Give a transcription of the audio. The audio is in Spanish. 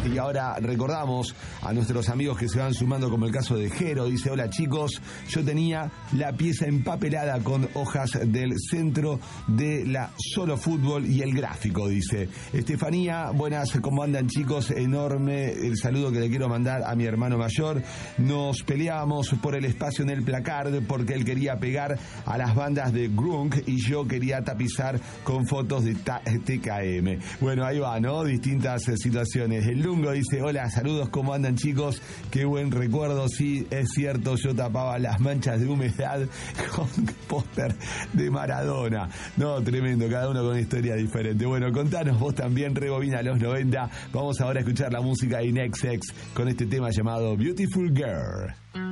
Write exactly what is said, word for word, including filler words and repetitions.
Y ahora recordamos a nuestros amigos que se van sumando, como el caso de Jero. Dice: hola chicos, yo tenía la pieza empapelada con hojas del centro de la Solo Fútbol y el gráfico, dice. Estefanía, buenas, ¿cómo andan chicos? Enorme el saludo que le quiero mandar a mi hermano mayor. Nos peleábamos por el espacio en el placard porque él quería pegar a las bandas de grunge y yo quería tapizar con fotos de T K M. Bueno, ahí va, ¿no? Distintas eh, situaciones. El Lungo dice: hola, saludos, ¿cómo andan chicos? Qué buen recuerdo, sí, es cierto, yo tapaba las manchas de humedad con póster de Maradona. No, tremendo, cada uno con una historia diferente. Bueno, contanos vos también, rebobina los noventa. Vamos ahora a escuchar la música de N X X con este tema llamado Beautiful Girl.